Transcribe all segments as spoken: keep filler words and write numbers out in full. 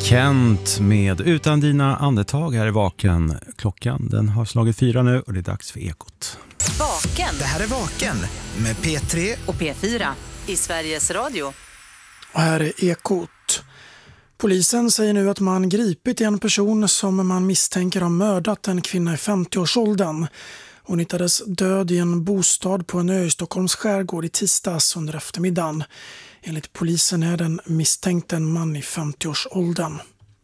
Kent med Utan dina andetag här i Vaken. Klockan den har slagit fyra nu och det är dags för Ekot. Vaken. Det här är Vaken med P tre och P fyra i Sveriges Radio. Och här är Ekot. Polisen säger nu att man gripit en person som man misstänker har mördat en kvinna i femtioårsåldern. Hon hittades död i en bostad på en ö i Stockholms skärgård i tisdags under eftermiddagen. Enligt polisen är den misstänkt en man i femtioårsåldern.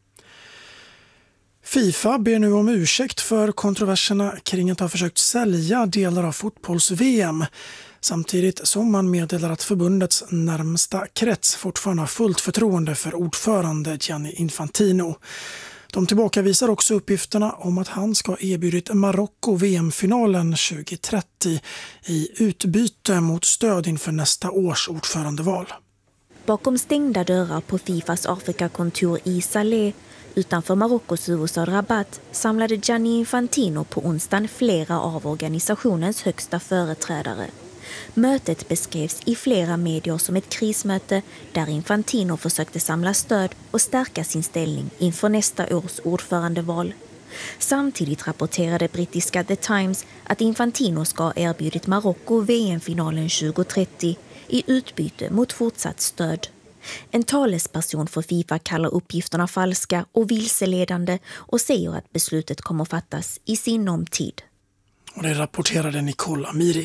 FIFA ber nu om ursäkt för kontroverserna kring att ha försökt sälja delar av fotbolls-V M. Samtidigt som man meddelar att förbundets närmsta krets fortfarande har fullt förtroende för ordförande Gianni Infantino. De tillbakavisar också uppgifterna om att han ska erbjudit Marocko V M-finalen tjugohundratrettio i utbyte mot stöd inför nästa års ordförandeval. Bakom stängda dörrar på Fifas Afrikakontor i Salé utanför Marockos huvudstad Rabat samlade Gianni Infantino på onsdagen flera av organisationens högsta företrädare. Mötet beskrevs i flera medier som ett krismöte där Infantino försökte samla stöd och stärka sin ställning inför nästa års ordförandeval. Samtidigt rapporterade brittiska The Times att Infantino ska ha erbjudit Marocko V M-finalen tjugohundratrettio i utbyte mot fortsatt stöd. En talesperson för FIFA kallar uppgifterna falska och vilseledande och säger att beslutet kommer fattas i sinom tid. Och det rapporterade Nicole Amiri.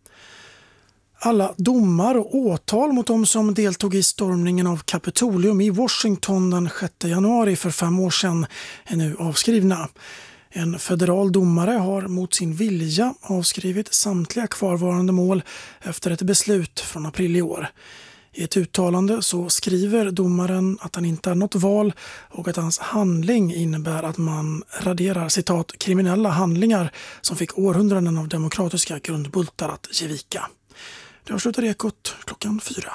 Alla domar och åtal mot de som deltog i stormningen av Kapitolium i Washington den sjätte januari för fem år sedan är nu avskrivna. En federal domare har mot sin vilja avskrivit samtliga kvarvarande mål efter ett beslut från april i år. I ett uttalande så skriver domaren att han inte har något val och att hans handling innebär att man raderar citat kriminella handlingar som fick århundraden av demokratiska grundbultar att ge vika. Det avslutar Ekot klockan fyra.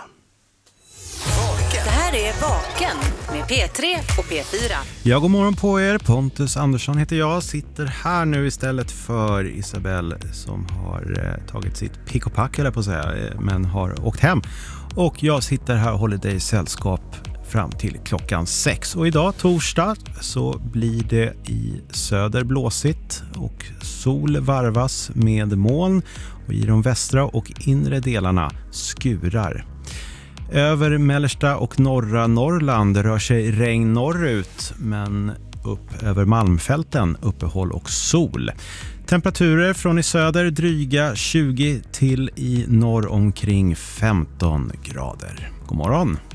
Det här är Vaken med P tre och P fyra. Ja, god morgon på er. Pontus Andersson heter jag. Sitter här nu istället för Isabelle som har eh, tagit sitt pick och pack eller på att säga, eh, men har åkt hem. Och jag sitter här och håller dig i sällskap fram till klockan sex. Och idag, torsdag, så blir det i söder blåsigt och sol varvas med moln. Och i de västra och inre delarna skurar. Över mellersta och norra Norrland rör sig regn norrut, men upp över Malmfälten uppehåll och sol. Temperaturer från i söder dryga tjugo till i norr omkring femton grader. God morgon!